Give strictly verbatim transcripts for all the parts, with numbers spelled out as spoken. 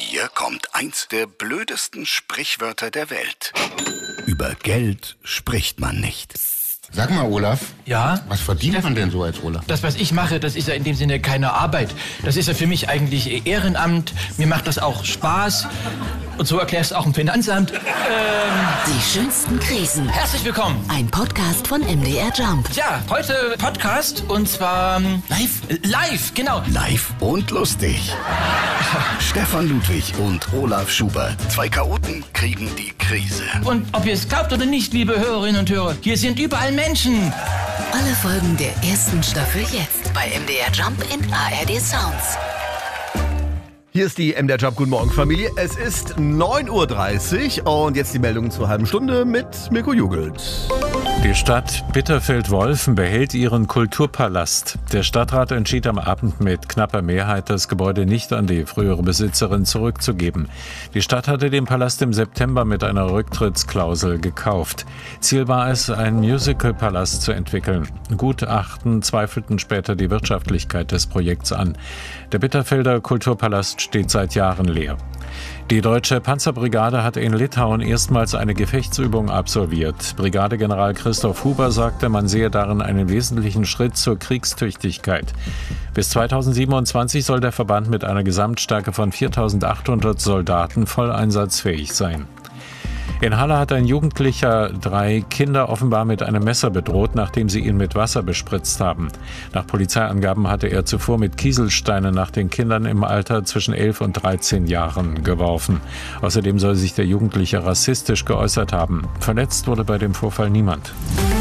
Hier kommt eins der blödesten Sprichwörter der Welt. Über Geld spricht man nicht. Sag mal, Olaf. Ja? Was verdient man denn so als Olaf? Das, was ich mache, das ist ja in dem Sinne keine Arbeit. Das ist ja für mich eigentlich Ehrenamt. Mir macht das auch Spaß. Und so erklärst du auch im Finanzamt. Ähm, Die schönsten Krisen. herzlich willkommen. Ein Podcast von M D R Jump. Ja, heute Podcast und zwar... ähm, Live? äh, Live, genau. Live und lustig. Stefan Ludwig und Olaf Schubert. Zwei Chaoten kriegen die Krise. Und ob ihr es glaubt oder nicht, liebe Hörerinnen und Hörer, hier sind überall Menschen. Alle Folgen der ersten Staffel jetzt bei M D R Jump in A R D Sounds. Hier ist die M D R Jump Guten Morgen Familie. Es ist neun Uhr dreißig und jetzt die Meldung zur halben Stunde mit Mirko Jugelt. Die Stadt Bitterfeld-Wolfen behält ihren Kulturpalast. Der Stadtrat entschied am Abend mit knapper Mehrheit, das Gebäude nicht an die frühere Besitzerin zurückzugeben. Die Stadt hatte den Palast im September mit einer Rücktrittsklausel gekauft. Ziel war es, einen Musical-Palast zu entwickeln. Gutachten zweifelten später die Wirtschaftlichkeit des Projekts an. Der Bitterfelder Kulturpalast steht seit Jahren leer. Die deutsche Panzerbrigade hat in Litauen erstmals eine Gefechtsübung absolviert. Brigadegeneral Christoph Huber sagte, man sehe darin einen wesentlichen Schritt zur Kriegstüchtigkeit. Bis zweitausendsiebenundzwanzig soll der Verband mit einer Gesamtstärke von viertausendachthundert Soldaten voll einsatzfähig sein. In Halle hat ein Jugendlicher drei Kinder offenbar mit einem Messer bedroht, nachdem sie ihn mit Wasser bespritzt haben. Nach Polizeiangaben hatte er zuvor mit Kieselsteinen nach den Kindern im Alter zwischen elf und dreizehn Jahren geworfen. Außerdem soll sich der Jugendliche rassistisch geäußert haben. Verletzt wurde bei dem Vorfall niemand.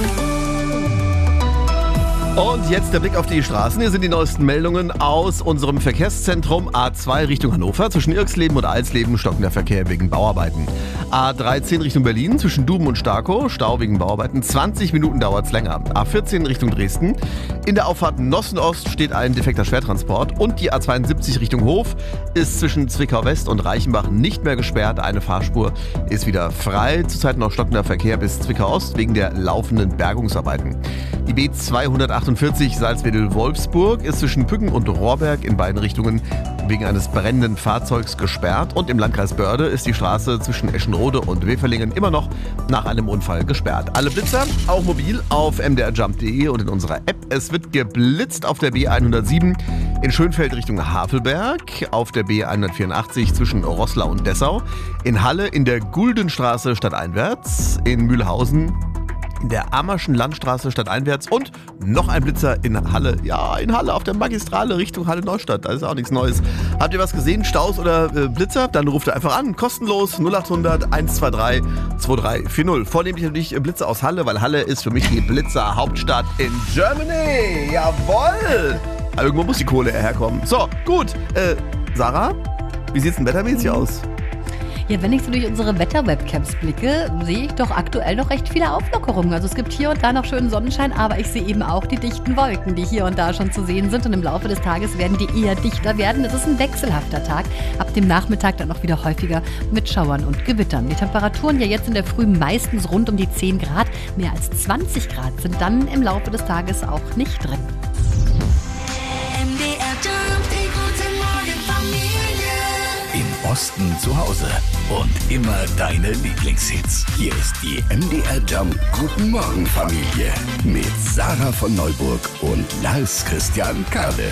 Und jetzt der Blick auf die Straßen. Hier sind die neuesten Meldungen aus unserem Verkehrszentrum A zwei Richtung Hannover. Zwischen Irksleben und Alsleben stockender Verkehr wegen Bauarbeiten. A dreizehn Richtung Berlin zwischen Duben und Starkow, Stau wegen Bauarbeiten. zwanzig Minuten dauert es länger. A vierzehn Richtung Dresden. In der Auffahrt Nossen-Ost steht ein defekter Schwertransport. Und die A zweiundsiebzig Richtung Hof ist zwischen Zwickau-West und Reichenbach nicht mehr gesperrt. Eine Fahrspur ist wieder frei. Zurzeit noch stockender Verkehr bis Zwickau-Ost wegen der laufenden Bergungsarbeiten. Die B zweihundertachtundvierzig Salzwedel-Wolfsburg ist zwischen Püggen und Rohrberg in beiden Richtungen wegen eines brennenden Fahrzeugs gesperrt. Und im Landkreis Börde ist die Straße zwischen Eschenrode und Weferlingen immer noch nach einem Unfall gesperrt. Alle Blitzer, auch mobil, auf m d r jump punkt d e und in unserer App. Es wird geblitzt auf der B hundertsieben in Schönfeld Richtung Havelberg, auf der B hundertvierundachtzig zwischen Roßlau und Dessau, in Halle in der Guldenstraße stadteinwärts, in Mühlhausen in der Ammerschen Landstraße stadteinwärts und noch ein Blitzer in Halle. Ja, in Halle auf der Magistrale Richtung Halle-Neustadt. Da ist auch nichts Neues. Habt ihr was gesehen? Staus oder äh, Blitzer? Dann ruft ihr einfach an. Kostenlos null achthundert eins zwei drei zwei drei vier null. Vornehmlich natürlich Blitzer aus Halle, weil Halle ist für mich die Blitzer-Hauptstadt in Germany. Jawohl! Aber irgendwo muss die Kohle herkommen. So, gut. Äh, Sarah, wie sieht's denn wettermäßig aus? Ja, wenn ich so durch unsere Wetter-Webcams blicke, sehe ich doch aktuell noch recht viele Auflockerungen. Also es gibt hier und da noch schönen Sonnenschein, aber ich sehe eben auch die dichten Wolken, die hier und da schon zu sehen sind. Und im Laufe des Tages werden die eher dichter werden. Es ist ein wechselhafter Tag. Ab dem Nachmittag dann auch wieder häufiger mit Schauern und Gewittern. Die Temperaturen ja jetzt in der Früh meistens rund um die zehn Grad. Mehr als zwanzig Grad sind dann im Laufe des Tages auch nicht drin. M D R Jump, die gute Morgen Familie. Im Osten zu Hause und immer deine Lieblingshits. Hier ist die M D R Jump Guten Morgen Familie mit Sarah von Neuburg und Lars Christian Kade.